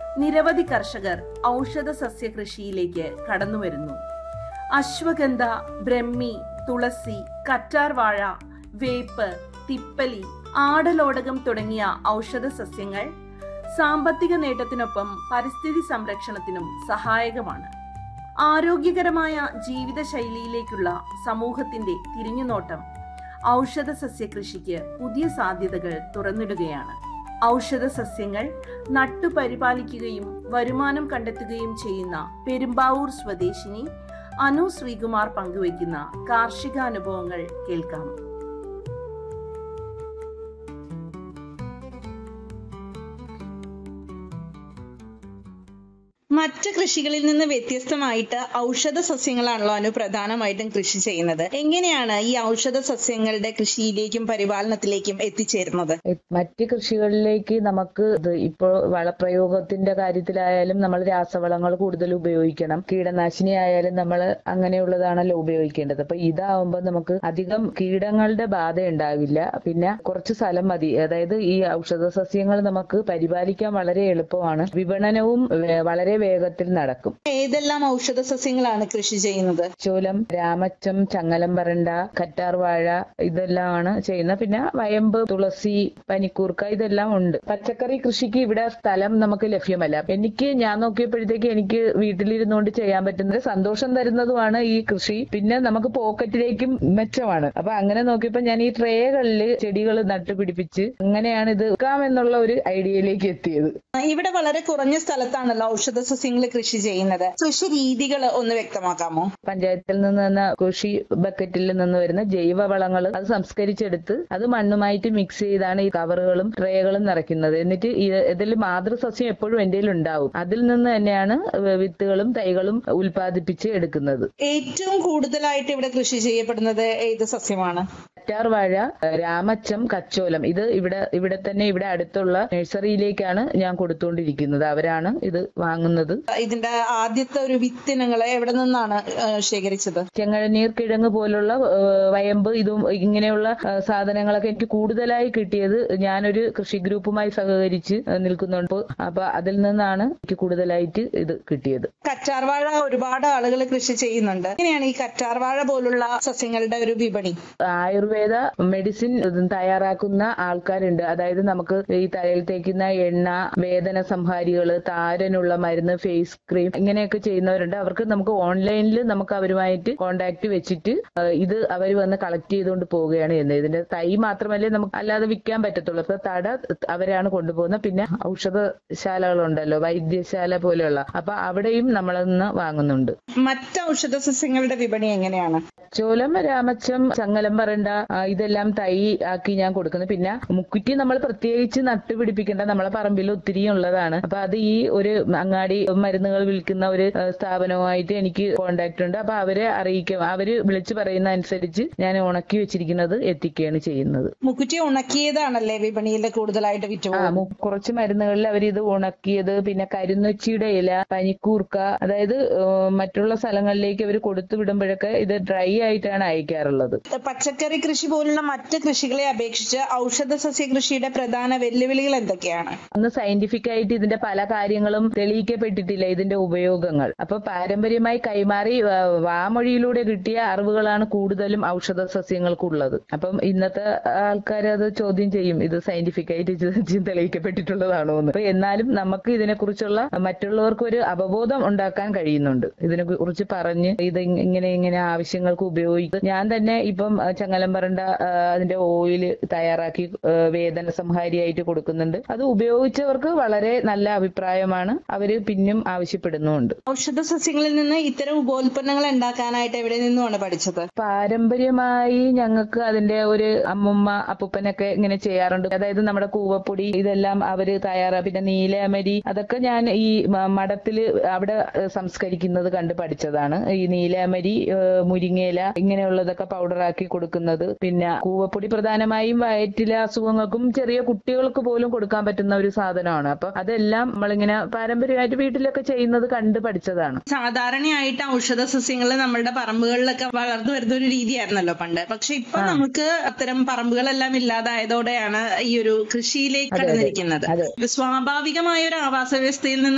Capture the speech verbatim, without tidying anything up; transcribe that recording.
നിരവധി കർഷകർ ഔഷധ സസ്യ കൃഷിയിലേക്ക് കടന്നുവരുന്നു. അശ്വഗന്ധ, ബ്രഹ്മി, തുളസി, കറ്റാർവാഴ, വേപ്പ്, തിപ്പലി, ആടലോടകം തുടങ്ങിയ ഔഷധ സസ്യങ്ങൾ സാമ്പത്തിക നേട്ടത്തിനൊപ്പം പരിസ്ഥിതി സംരക്ഷണത്തിനും സഹായകമാണ്. ആരോഗ്യകരമായ ജീവിതശൈലിയിലേക്കുള്ള സമൂഹത്തിന്റെ തിരിഞ്ഞുനോട്ടം ഔഷധ സസ്യ കൃഷിക്ക് പുതിയ സാധ്യതകൾ തുറന്നിടുകയാണ്. ഔഷധ സസ്യങ്ങൾ നട്ടുപരിപാലിക്കുകയും വരുമാനം കണ്ടെത്തുകയും ചെയ്യുന്ന പെരുമ്പാവൂർ സ്വദേശിനി അനു ശ്രീകുമാർ പങ്കുവയ്ക്കുന്ന കാർഷിക അനുഭവങ്ങൾ കേൾക്കാം. മറ്റ് കൃഷികളിൽ നിന്ന് വ്യത്യസ്തമായിട്ട് ഔഷധ സസ്യങ്ങളാണല്ലോ അനു പ്രധാനമായിട്ടും കൃഷി ചെയ്യുന്നത്. എങ്ങനെയാണ് ഈ ഔഷധ സസ്യങ്ങളുടെ കൃഷിയിലേക്കും പരിപാലനത്തിലേക്കും എത്തിച്ചേരുന്നത്? മറ്റ് കൃഷികളിലേക്ക് നമുക്ക് ഇപ്പോൾ വളപ്രയോഗത്തിന്റെ കാര്യത്തിലായാലും നമ്മൾ രാസവളങ്ങൾ കൂടുതൽ ഉപയോഗിക്കണം. കീടനാശിനി ആയാലും നമ്മൾ അങ്ങനെയുള്ളതാണല്ലോ ഉപയോഗിക്കേണ്ടത്. അപ്പൊ ഇതാവുമ്പോൾ നമുക്ക് അധികം കീടങ്ങളുടെ ബാധ ഉണ്ടാവില്ല. പിന്നെ കുറച്ച് സ്ഥലം മതി. അതായത് ഈ ഔഷധ സസ്യങ്ങൾ നമുക്ക് പരിപാലിക്കാൻ വളരെ എളുപ്പമാണ്. വിപണനവും വളരെ വേഗത്തിൽ നടക്കും. ഏതെല്ലാം ഔഷധ സസ്യങ്ങളാണ് കൃഷി ചെയ്യുന്നത്? ചോലം, രാമച്ചം, ചങ്ങലം വരണ്ട, കറ്റാർവാഴ ഇതെല്ലാമാണ് ചെയ്യുന്നത്. പിന്നെ വയമ്പ്, തുളസി, പനിക്കൂർക്ക ഇതെല്ലാം ഉണ്ട്. പച്ചക്കറി കൃഷിക്ക് ഇവിടെ സ്ഥലം നമുക്ക് ലഭ്യമല്ല. എനിക്ക് ഞാൻ നോക്കിയപ്പോഴത്തേക്ക് എനിക്ക് വീട്ടിലിരുന്നുകൊണ്ട് ചെയ്യാൻ പറ്റുന്നത് സന്തോഷം തരുന്നതുമാണ് ഈ കൃഷി. പിന്നെ നമുക്ക് പോക്കറ്റിലേക്കും മെച്ചമാണ്. അപ്പൊ അങ്ങനെ നോക്കിയപ്പോ ഞാൻ ഈ ട്രേകളിൽ ചെടികൾ നട്ടുപിടിപ്പിച്ച് അങ്ങനെയാണ് ഇത് വെക്കാമെന്നുള്ള ഒരു ഐഡിയയിലേക്ക് എത്തിയത്. ഇവിടെ വളരെ കുറഞ്ഞ സ്ഥലത്താണല്ലോ ഔഷധ സസ്യങ്ങൾ കൃഷി ചെയ്യുന്നത്. കൃഷി രീതികൾ ഒന്ന് വ്യക്തമാക്കാമോ? പഞ്ചായത്തിൽ നിന്ന് തന്നെ കൃഷി ബക്കറ്റിൽ നിന്ന് വരുന്ന ജൈവ വളങ്ങൾ അത് സംസ്കരിച്ചെടുത്ത് അത് മണ്ണുമായിട്ട് മിക്സ് ചെയ്താണ് ഈ കവറുകളും ട്രേകളും നിറയ്ക്കുന്നത്. എന്നിട്ട് ഇതിൽ മാതൃസസ്യം എപ്പോഴും എന്റെ ഉണ്ടാവും. അതിൽ നിന്ന് തന്നെയാണ് വിത്തുകളും തൈകളും ഉൽപ്പാദിപ്പിച്ച് എടുക്കുന്നത്. ഏറ്റവും കൂടുതലായിട്ട് ഇവിടെ കൃഷി ചെയ്യപ്പെടുന്നത് ഏത് സസ്യമാണ്? കറ്റാർവാഴ, രാമച്ചം, കച്ചോലം. ഇത് ഇവിടെ ഇവിടെ തന്നെ ഇവിടെ അടുത്തുള്ള നഴ്സറിയിലേക്കാണ് ഞാൻ കൊടുത്തുകൊണ്ടിരിക്കുന്നത്. അവരാണ് ഇത് വാങ്ങുന്നത്. ഇതിന്റെ ആദ്യത്തെ ഒരു വിത്തിനങ്ങളെ എവിടെ നിന്നാണ് ശേഖരിച്ചത്? ചെങ്ങഴനീർ കിഴങ്ങ് പോലുള്ള വയമ്പ് ഇതും ഇങ്ങനെയുള്ള സാധനങ്ങളൊക്കെ എനിക്ക് കൂടുതലായി കിട്ടിയത് ഞാനൊരു കൃഷി ഗ്രൂപ്പുമായി സഹകരിച്ച് നിൽക്കുന്നുണ്ട്. അപ്പൊ അതിൽ നിന്നാണ് എനിക്ക് കൂടുതലായിട്ട് ഇത് കിട്ടിയത്. കറ്റാർവാഴ ഒരുപാട് ആളുകൾ കൃഷി ചെയ്യുന്നുണ്ട്. എങ്ങനെയാണ് ഈ കറ്റാർവാഴ പോലുള്ള സസ്യങ്ങളുടെ ഒരു വിപണി? ആയുർവേദ മെഡിസിൻ തയ്യാറാക്കുന്ന ആൾക്കാരുണ്ട്. അതായത് നമുക്ക് ഈ തലയിൽ തേക്കുന്ന എണ്ണ, വേദന സംഹാരികള്, താരനുള്ള മരുന്ന്, ഫേസ് ക്രീം ഇങ്ങനെയൊക്കെ ചെയ്യുന്നവരുണ്ട്. അവർക്ക് നമുക്ക് ഓൺലൈനിൽ നമുക്ക് അവരുമായിട്ട് കോണ്ടാക്ട് വെച്ചിട്ട് ഇത് അവർ വന്ന് കളക്ട് ചെയ്തുകൊണ്ട് പോവുകയാണ് ചെയ്യുന്നത്. ഇതിന്റെ തൈ മാത്രമല്ലേ നമുക്ക് അല്ലാതെ വിൽക്കാൻ പറ്റത്തുള്ളൂ. അപ്പൊ തട അവരാണ് കൊണ്ടുപോകുന്നത്. പിന്നെ ഔഷധശാലകളുണ്ടല്ലോ, വൈദ്യശാല പോലെയുള്ള, അപ്പൊ അവിടെയും നമ്മളന്ന് വാങ്ങുന്നുണ്ട്. മറ്റ് ഔഷധ സസ്യങ്ങളുടെ വിപണി എങ്ങനെയാണ്? ചോലം, രാമച്ചം, ചങ്ങലം വരണ്ട ഇതെല്ലാം തൈ ആക്കി ഞാൻ കൊടുക്കുന്നത്. പിന്നെ മുക്കുറ്റി നമ്മൾ പ്രത്യേകിച്ച് നട്ടുപിടിപ്പിക്കേണ്ട, നമ്മളെ പറമ്പിൽ ഒത്തിരി ഉള്ളതാണ്. അപ്പൊ അത് ഈ ഒരു അങ്ങാടി മരുന്നുകൾ വിൽക്കുന്ന ഒരു സ്ഥാപനവുമായിട്ട് എനിക്ക് കോണ്ടാക്ട് ഉണ്ട്. അപ്പൊ അവരെ അറിയിക്കും. അവര് വിളിച്ചു പറയുന്ന അനുസരിച്ച് ഞാൻ ഉണക്കി വെച്ചിരിക്കുന്നത് എത്തിക്കുകയാണ് ചെയ്യുന്നത്. മുക്കുറ്റി ഉണക്കിയതാണല്ലേ വിപണിയിൽ കൂടുതലായിട്ട് വിറ്റു? ആ, കുറച്ച് മരുന്നുകളിൽ അവരിത് ഉണക്കിയത്, പിന്നെ കരിന്നൊച്ചിയുടെ ഇല, പനിക്കൂർക്ക, അതായത് മറ്റുള്ള സ്ഥലങ്ങളിലേക്ക് അവർ കൊടുത്തു വിടുമ്പോഴൊക്കെ ഇത് ഡ്രൈ ആയിട്ടാണ് അയക്കാറുള്ളത്. പച്ചക്കറി കൃഷി പോലുള്ള മറ്റ് കൃഷികളെ അപേക്ഷിച്ച് ഔഷധ സസ്യ കൃഷിയുടെ പ്രധാന വെല്ലുവിളികൾ എന്തൊക്കെയാണ്? ഒന്ന് സയന്റിഫിക് ആയിട്ട് ഇതിന്റെ പല കാര്യങ്ങളും തെളിയിക്കപ്പെട്ടിട്ടില്ല, ഇതിന്റെ ഉപയോഗങ്ങൾ. അപ്പൊ പാരമ്പര്യമായി കൈമാറി വാമൊഴിയിലൂടെ കിട്ടിയ അറിവുകളാണ് കൂടുതലും ഔഷധ സസ്യങ്ങൾക്കുള്ളത്. അപ്പം ഇന്നത്തെ ആൾക്കാർ അത് ചോദ്യം ചെയ്യും, ഇത് സയന്റിഫിക് ആയിട്ട് തെളിയിക്കപ്പെട്ടിട്ടുള്ളതാണോ എന്ന്. അപ്പൊ എന്നാലും നമുക്ക് ഇതിനെ കുറിച്ചുള്ള മറ്റുള്ളവർക്ക് ഒരു അവബോധം ഉണ്ടാക്കാൻ കഴിയുന്നുണ്ട്. ഇതിനെ കുറിച്ച് പറഞ്ഞ് ഇത് ഇങ്ങനെ ഇങ്ങനെ ആവശ്യങ്ങൾക്ക് ഉപയോഗിക്കും. ഞാൻ തന്നെ ഇപ്പം ചങ്ങലം വരണ്ട അതിന്റെ ഓയിൽ തയ്യാറാക്കി വേദന സംഹാരിയായിട്ട് കൊടുക്കുന്നുണ്ട്. അത് ഉപയോഗിച്ചവർക്ക് വളരെ നല്ല അഭിപ്രായമാണ്. അവര് പിന്നും ആവശ്യപ്പെടുന്നുണ്ട്. ഔഷധ സസ്യങ്ങളിൽ നിന്ന് ഇത്തരം ഉപോൽപ്പന്നങ്ങൾ ഉണ്ടാക്കാനായിട്ട് എവിടെ നിന്നുമാണ് പഠിച്ചത്? പാരമ്പര്യമായി ഞങ്ങൾക്ക് അതിന്റെ ഒരു അമ്മുമ്മ അപ്പൂപ്പനൊക്കെ ഇങ്ങനെ ചെയ്യാറുണ്ട്. അതായത് നമ്മുടെ കൂവപ്പൊടി ഇതെല്ലാം അവര് തയ്യാറാ, പിന്നെ നീലമരി അതൊക്കെ ഞാൻ ഈ മഠത്തില് അവിടെ സംസ്കരിക്കുന്നത് കണ്ട് പഠിച്ചതാണ്. ഈ നീലമരി, മുരിങ്ങയില ഇങ്ങനെയുള്ളതൊക്കെ പൗഡറാക്കി കൊടുക്കുന്നത്. പിന്നെ കൂവപ്പൊടി പ്രധാനമായും വയറ്റിലെ അസുഖങ്ങൾക്കും ചെറിയ കുട്ടികൾക്ക് പോലും കൊടുക്കാൻ പറ്റുന്ന ഒരു സാധനമാണ്. അപ്പൊ അതെല്ലാം നമ്മളിങ്ങനെ പാരമ്പര്യമായിട്ട് വീട്ടിലൊക്കെ ചെയ്യുന്നത് കണ്ട് പഠിച്ചതാണ്. സാധാരണയായിട്ട് ഔഷധ സസ്യങ്ങൾ നമ്മുടെ പറമ്പുകളിലൊക്കെ വളർന്നു വരുന്ന ഒരു രീതിയായിരുന്നല്ലോ പണ്ട്. പക്ഷെ ഇപ്പൊ നമുക്ക് അത്തരം പറമ്പുകളെല്ലാം ഇല്ലാതായതോടെയാണ് ഈ ഒരു കൃഷിയിലേക്ക് കടന്നിരിക്കുന്നത്. സ്വാഭാവികമായ ഒരു ആവാസ വ്യവസ്ഥയിൽ നിന്ന്